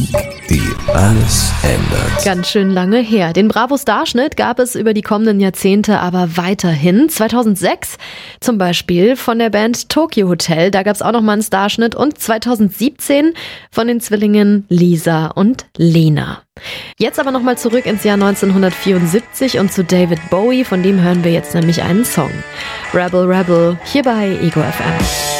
die alles ändert. Ganz schön lange her. Den Bravo-Starschnitt gab es über die kommenden Jahrzehnte aber weiterhin. 2006 zum Beispiel von der Band Tokyo Hotel, da gab es auch nochmal einen Starschnitt. Und 2017 von den Zwillingen Lisa und Lena. Jetzt aber nochmal zurück ins Jahr 1974 und zu David Bowie, von dem hören wir jetzt nämlich einen Song. Rebel Rebel, hier bei Ego FM.